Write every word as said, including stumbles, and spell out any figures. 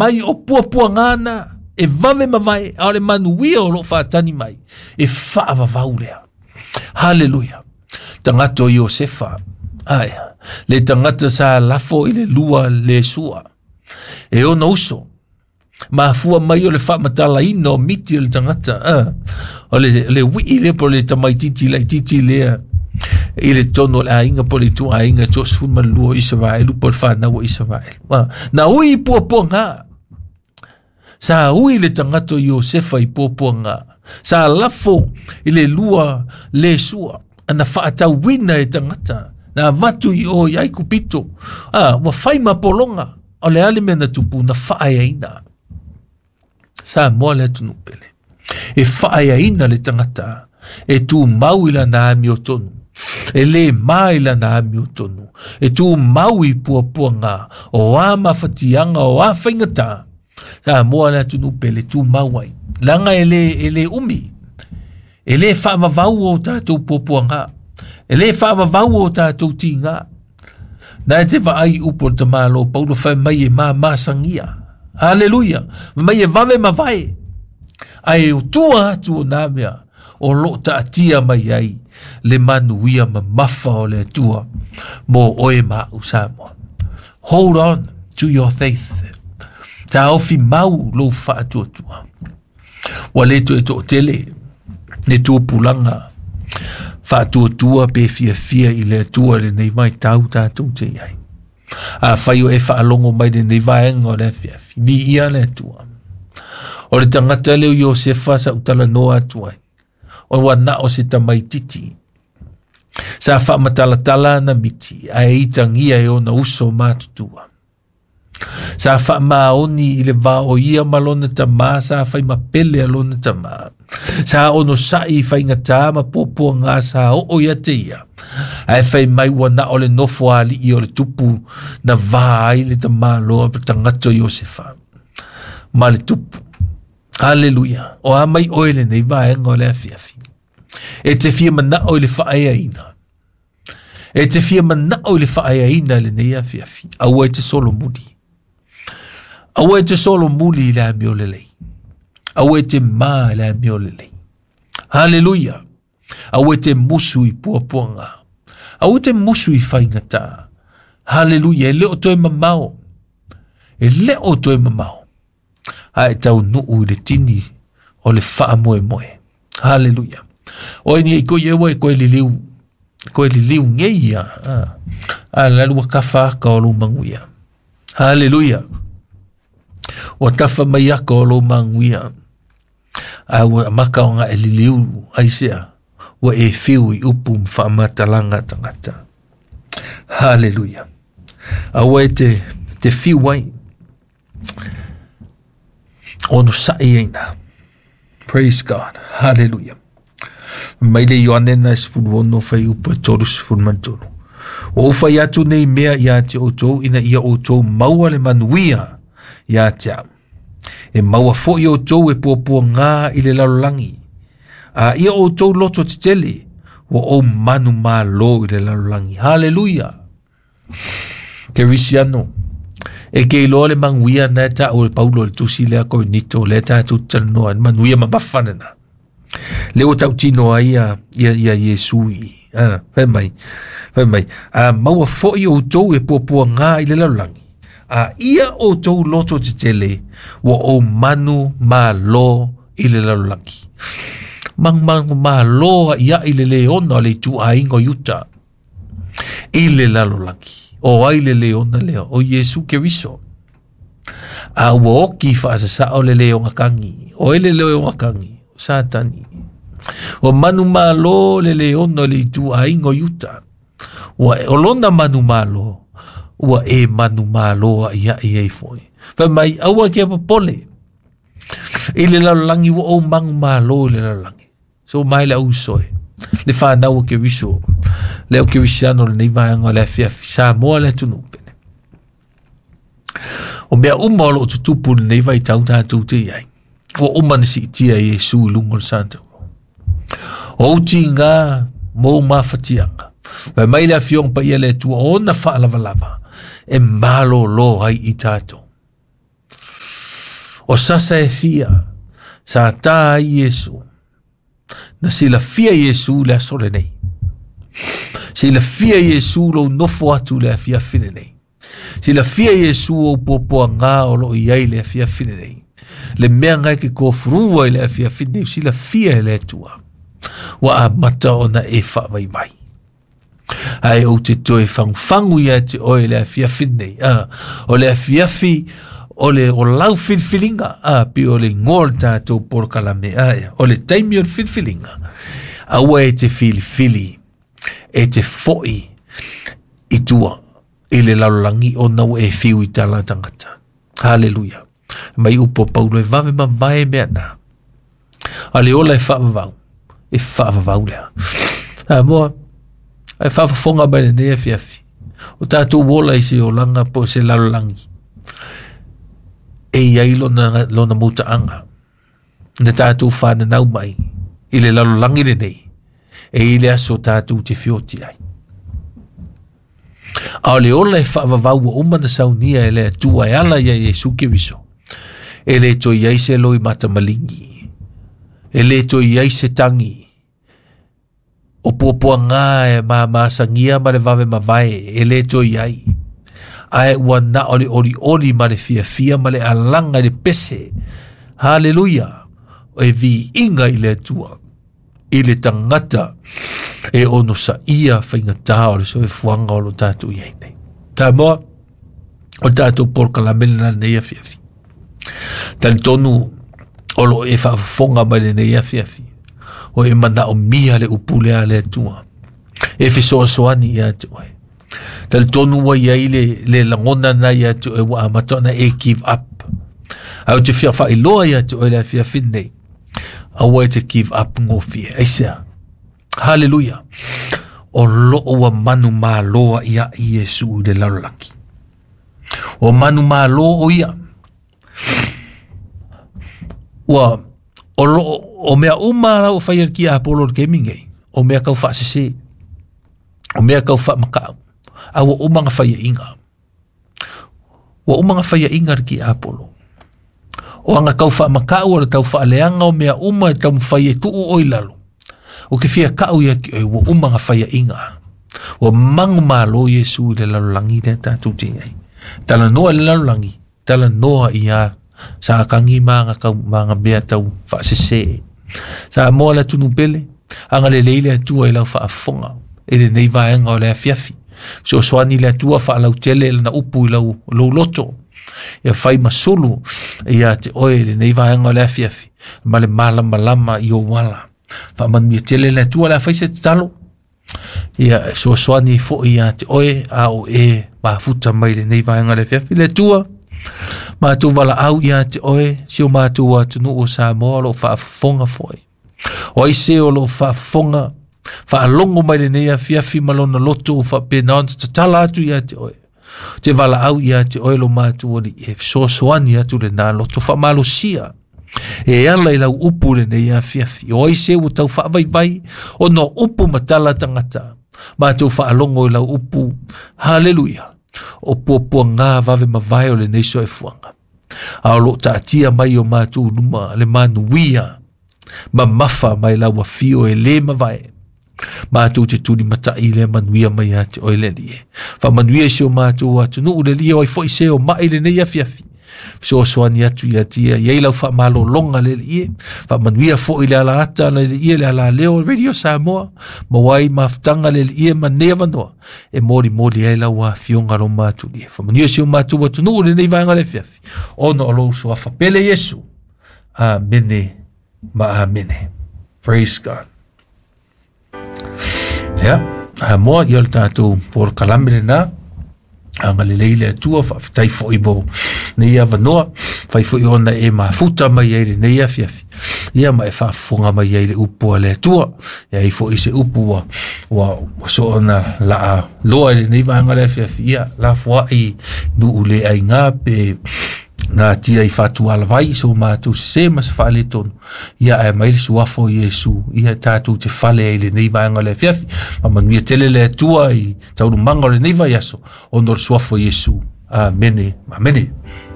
mai o pua pua ngana, e vave mavai, a le manuia o lo whaatani mai, e whaava vaulea. Hallelujah. Tangata o Iosefa, aia, le tangata sa lafo i le lua le sua, e ona uso, ma fua mai o le whaamatala ino miti le tangata, uh, o le, le wii le po le tamaititi le titi lea, i le tono le ainga po le tu ainga tos funman lua Israel, po le whanau Israel. Uh, na ui pua pua ngā, sa ui le tangata o Iosefa i pua pua ngā, sa lafo i le lua le sua, ana whaatau wina e tangata, na vatu i o iai kupito, ah, wa whaima polonga, o le ale mena tupu na whaaya ina. Sa moa le atu nupele. E whaaya ina le tangata, e tu mau ila na ami o tonu, e le mai ila na ami o tonu, e tu mau i pua pua ngā, o a mawhatianga, o a whaingata. Sa moa le atu nupele, tu mau ai. Langa ele ele umi. Ele whaama vau o tātou pua ngā. Ele whaama vau o tātou ti ngā. Nā te vai upo te mālo, paulo whai mai e mā māsangia. Hallelujah. Mai e vave mawai. Ai o tua atu o nāmea, o lo ta atia mai ai, le manuia ma mafa o le tua, mo oe mā usamo. Hold on to your faith. Ta ofi mau lo wha atua tua. Wa le to e to tele, ne tua pulanga, wha tua tua pe fia fia i le tua le nei mai tau tātou te iai. A whai o e wha alongo mai le nei vaenga o le fia fia, vi ia le tua. O le tangata leo Iosefa sa utala noa tuai, o wana o se tamai titi. Sa wha matalatala na miti, a e itangia e o na uso mātutua. Sa wha maoni i le vā o ia malona ta mā, sa whai mapele alona ta mā. Sa ono sai whai ngata ma popo ngā sa o o ia te ia. Ai whai mai wana o le nofo ali i o le tupu na vā ai le ta mā loa pa tangato Iosefa. Ma le tupu. Hallelujah. O a mai oile nei vā enga o le afiafi. E te fia mana o le whaaya ina. E te fia mana o le whaaya ina le nei afiafi. Aua e te solo mudi. Aua e te solo muli i le amio le lei. Aua e te mā i le amio le lei. Hallelujah. Aua e te musu i pua pua ngā. Aua e te musu i whaingata. Hallelujah. E leo toi mamao. E leo toi mamao. A e tau nuu i le tini o le wha moe moe. Hallelujah. O e ni e koe ewa e koe li liu. Koe li liu ngeia. A la lua kafa aka o lo manguia. Hallelujah. Wa kafa mai aka o lo manguia. A wa maka o nga e li liu aisea. Wa e fiu i upu mwha matalanga tangata. Hallelujah. A wa e te, te fiu wai. Ono sai eina. Praise God. Hallelujah. Mai le Ioane na sifuru ono fai upa toru sifuru mantoro. O ufai atu nei mea ia te otou ina ia otou maua le manuia ia te au. E maua fo i otou e puapua ngā i le lalolangi. A ia otou loto te tele o o manu mā lo i le lalolangi. Hallelujah. Kerisiano. E ke ilo le manguia na ta o Paulo le tusi le ako nito le ta tu tanoa manguia mabafanana. Le o tau tino ia ia ia Yesui. Ah, fai mai. Fai mai. A maua fo i o tou e puapua ngā i le laulangi. A ia o tou loto te tele wa o manu ma lo i le laulangi. Mang mang ma lo ia i le leona le tu a ingo yuta. I le laulangi. O ai le leona leo, o Yesu Keriso. A ua oki whaasa sa o le leo ngakangi, o ele leo ngakangi, o satani. O manu malo le leona le tu a ingo yuta. Ua o lona manu malo, ua e manu malo a ia e ei foi. Pa mai aua kia papole. I le lalangi ua o mangu malo le lalangi. So mai le ausoi. Le whanau o Keriso. Leo Kerisiano le nei vaanga le fiafi sa moa le tunu pene. O mea uma o lo tutupu le nei vai tau tātou te iai. O uma nisi itia Yesu lungo le santo. O uti ngā mō mawhatianga. Vai mai le afiong pa ia le tua o na whaalavalava. E malo lo hai i tātou. o sasa e fia sa tā Yesu na sila fia Yesu le asole nei sila fia Yesu lo nofo atu le fia fine nei sila fia Yesu o popo ngā o lo iai le fia fine nei le mea ngai ke ko frua le fia fine nei sila fia le tua wa a mata ona e wha vai vai ai o te toe whangwhangu ia te oe le fia fine nei ah, o le fia fi o le o lau filfilinga a pi o le ngol tātou porkalame aia o le taimi o le filfilinga aua e te filifili e te foi i tua i le lalolangi o nau e fiu i tala tangata haleluia mai upo paulo e vame ma mai mea na a le ola e whaavavau e whaavavau lea a moa e whaafafonga mai le nea fiafi o tātou wola i se o langa po se lalolangi e iai lona, lona muta anga na tātou whāna nau mai i le lalolangi le nei e i le aso tātou te whioti ai a le ola e whaavavau o umana saunia e le atua e ala ia Yesu ke wiso e le to iai se loi mata malingi e le to iai se tangi o puapua ngā e maa maasangia ma le vave mawai e le to iai ai ua na oli oli oli ma le fia fia ma le alanga le pese haleluia o e vi inga i le tua i le tangata e ono sa ia whaingata o le so e fuanga o lo tātou iai nei tā moa o tātou porka la melena nei a fia fia tali tonu o lo e whaafonga mai le nei a fia fia o e mana o mia le upulea le tua e fisoa soani ia te oe tal tonu wa iai le, le langona na ia te oe wa amatona e give up au te fia wha iloa ia te oe le fia finne au e te give up ngō fia eisa haleluia o loo wa manu maa loa ia i Yesu le lalolaki o manu maa loa o ia wa o loo o mea umara o whaia ki a Apollo Gaming o mea kau wha sese o mea kau wha makau a wa umanga whaia inga wa umanga whaia inga ki a Apollo o anga kau wha makau o tau wha leanga o mea uma e tau whaia tuu oi lalo o ke fia kau ia ki oi wa umanga whaia inga o mangu malo Yesu le lalolangi le tātou te ai tala noa le lalolangi tala noa ia sa kangi manga kau manga bea tau wha sese sa moa la tunu pele anga le leile atua i lau wha afonga e le nei vaenga o le afiafi so soani le atua wha lau tele na upu i lau lau loto ia whai masulu ia te oe le nei vaenga o le afiafi ma le malama lama i o wala wha manu ia tele le atua le awhai se te talo ia so soani fo ia te oe a o e ma futa mai le nei vaenga le afiafi le atua mātou wala au ia te oe, si o mātou atunu o Samoa lo whaafonga foi. O aise o lo whaafonga, whaalongo mai le nea fiafi malona loto o whapenaon ta tala atu ia te oe. Te wala au ia te oe lo mātou o li e soasoani atu le nā loto whamalo sia. E ala i lau upu le nea fiafi. O aise o tau whaavai o no upu matala tangata. Mātou whaalongo i lau upu. Hallelujah. O puapua ngā vave mawai o le neiso e fuanga. A o lo tātia mai o mātou luma le manuia. Ma mafa mai la wafio e le mawai. Mātou te tuni mata i le manuia mai ate o le lie. Fa manuia se o mātou atu nuu le lie o i fo i se o mai le nei afiafi. So soani atu ia tia iei lau wha malo longa le lie. Fa manuia fo i le ala ata le lie le ala leo Radio Samoa. Ma wai maftanga le lie ma nea vanoa. E mori mori e lau a fionga ro mātou lie. Fa manuia se o mātou atu nuu le nei vanga le fiafi. Ono alo so a whapele Yesu. Amene ma amene. Praise God. Ja, ha moa i al tātou por kalamere nā. Anga le leile atua whaftai fo i bo. Nei a vanoa, whai fo i ona e mafuta mai eire nei a fiafi. Ia ma e whafunga mai eire upua le atua. Ia i fo i se upua wa so ona la a loa e nei vanga le fiafi. Ia la fua i nu ule ai ngā pe na tia i fatu alawai so mātou se mas whale tonu. Ia e maile suafo Yesu. Ia tātou te whale e le nei vanga le fiafi. Manuia tele le atua i tauru manga le nei vai aso. Onor suafo Yesu. Amene. Amene.